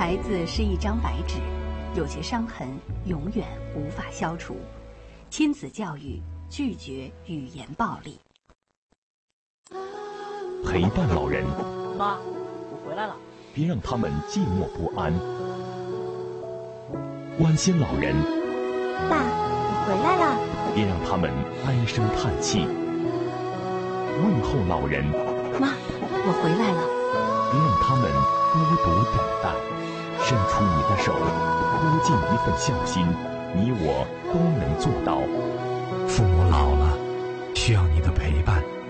孩子是一张白纸，有些伤痕永远无法消除。亲子教育拒绝语言暴力。 陪伴老人， 妈，我回来了。 别让他们寂寞不安。关心老人， 爸，我回来了。 别让他们唉声叹气。问候老人， 妈，我回来了。 别让他们孤独等待。伸出你的手，扑尽一份孝心，你我都能做到。 父母老了，需要你的陪伴。